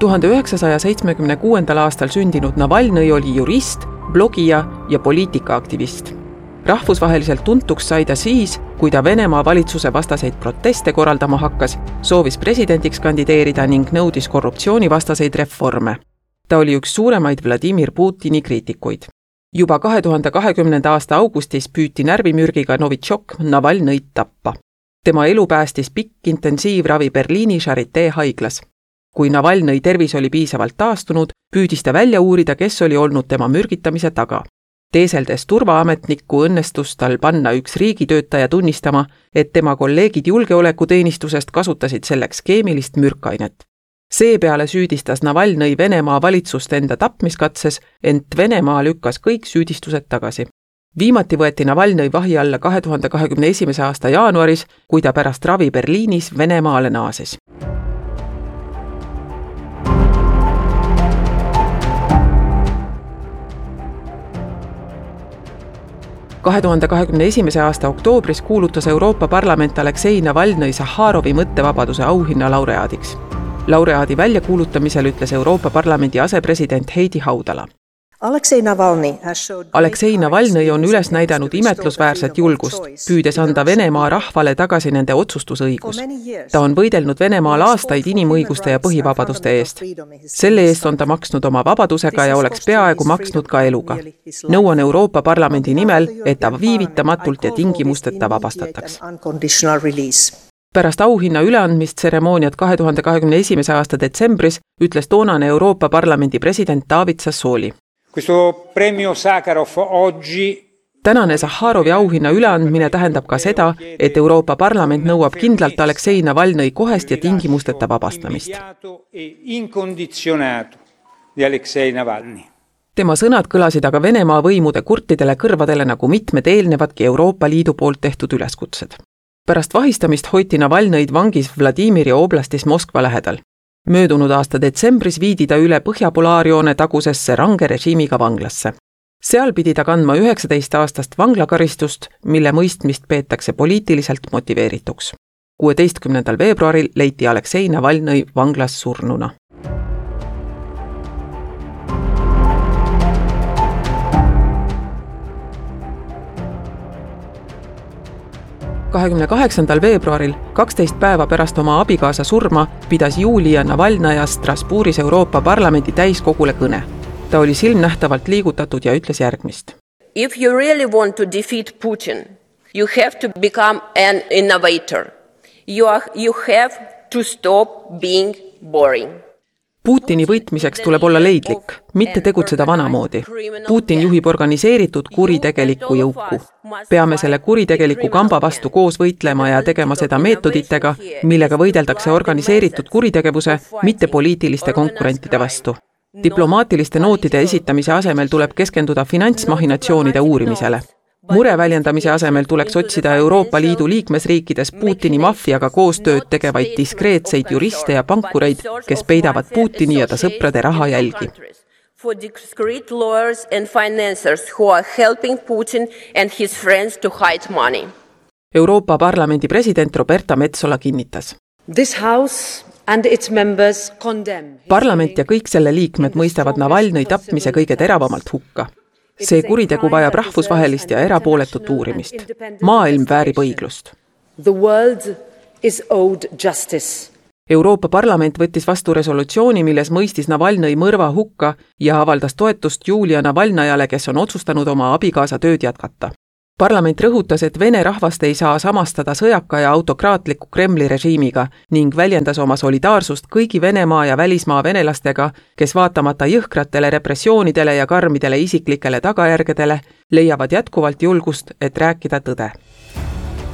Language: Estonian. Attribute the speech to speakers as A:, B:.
A: 1976. aastal sündinud Navalnõi oli jurist, blogija ja poliitikaaktivist. Rahvusvaheliselt tuntuks sai ta siis, kui ta Venemaa valitsuse vastaseid proteste korraldama hakkas, soovis presidendiks kandideerida ning nõudis korruptsioonivastaseid reforme. Ta oli üks suuremaid Vladimir Putini kriitikuid. Juba 2020. aasta augustis püüti närvimürgiga Novitšok Navalnõid tappa. Tema elu päästis pikk intensiivravi Berliini Charité haiglas. Kui Navalnõi tervis oli piisavalt taastunud, püüdis ta välja uurida, kes oli olnud tema mürgitamise taga. Teeseldes turvaametnikku õnnestus tal panna üks riigitöötaja tunnistama, et tema kolleegid julgeolekuteenistusest kasutasid selleks keemilist mürkainet. Seepeale süüdistas Navalnõi Venemaa valitsust enda tapmiskatses, ent Venemaa lükkas kõik süüdistused tagasi. Viimati võeti Navalnõi vahi alla 2021. aasta jaanuaris, kui ta pärast ravi Berliinis Venemaale naases. – 2021. aasta oktoobris kuulutas Euroopa Parlament Aleksei Navalnõi Sahharovi mõttevabaduse auhinna laureaadiks. Laureaadi väljakuulutamisel ütles Euroopa Parlamendi asepresident Heidi Haudala. Aleksei Navalnõi on üles näidanud imetlusväärset julgust, püüdes anda Venemaa rahvale tagasi nende otsustusõigus. Ta on võidelnud Venemaal aastaid inimõiguste ja põhivabaduste eest. Selle eest on ta maksnud oma vabadusega ja oleks peaaegu maksnud ka eluga. Nõuan Euroopa Parlamendi nimel, et ta viivitamatult ja tingimusteta vabastataks. Pärast auhinna üleandmist tseremooniat 2021. aasta detsembris ütles toonane Euroopa Parlamendi president David Sassoli. Tänane Sahharovi auhinna üleandmine tähendab ka seda, et Euroopa Parlament nõuab kindlalt Aleksei Navalnõi kohest ja tingimusteta vabastamist. Tema sõnad kõlasid aga Venemaa võimude kurtidele kõrvadele nagu mitmed eelnevadki Euroopa Liidu poolt tehtud üleskutsed. Pärast vahistamist hoiti Navalnõid vangis Vladimiri oblastis Moskva lähedal. Möödunud aasta detsembris viidi ta üle Põhjapolaarjoone tagusesse range režiimiga vanglasse. Seal pidi ta kandma 19-aastast vanglakaristust, mille mõistmist peetakse poliitiliselt motiveerituks. 16. veebruaril leiti Aleksei Navalnõi vanglas surnuna. – 28. veebruaril, 12 päeva pärast oma abikaasa surma, pidas Julia Navalnõja Strasbourgis Euroopa Parlamendi täiskogule kõne. Ta oli silmnähtavalt liigutatud ja ütles järgmist.
B: If you really want to defeat Putin, you have to become an innovator. You have to stop being boring.
A: Putini võitmiseks tuleb olla leidlik, mitte tegutseda vanamoodi. Putin juhib organiseeritud kuritegelikku jõuku. Peame selle kuritegeliku kamba vastu koos võitlema ja tegema seda meetoditega, millega võideldakse organiseeritud kuritegevuse, mitte poliitiliste konkurentide vastu. Diplomaatiliste nootide esitamise asemel tuleb keskenduda finantsmahinatsioonide uurimisele. Mure väljendamise asemel tuleks otsida Euroopa Liidu liikmesriikides Putini maffiaga koostööd tegevaid diskreetseid juriste ja pankureid, kes peidavad Putini ja ta sõprade raha jälgi.
B: For discreet lawyers and financiers who are helping Putin and his friends to hide money.
A: Euroopa Parlamendi president Roberta Metsola kinnitas.
C: This house and its members condemn.
A: Parlament ja kõik selle liikmed mõistavad Navalnõi tapmise kõige teravamalt hukka. See kuritegu vajab rahvusvahelist ja erapooletut uurimist. Maailm väärib õiglust.
C: The world is owed justice.
A: Euroopa Parlament võttis vastu resolutsiooni, milles mõistis Navalnõi mõrva hukka ja avaldas toetust Julia Navalnõjale, kes on otsustanud oma abikaasa tööd jätkata. Parlament rõhutas, et Vene rahvast ei saa samastada sõjaka ja autokraatliku Kremli režiimiga ning väljendas oma solidaarsust kõigi Venemaa ja välismaa venelastega, kes vaatamata jõhkratele repressioonidele ja karmidele isiklikele tagajärgedele leiavad jätkuvalt julgust, et rääkida tõde.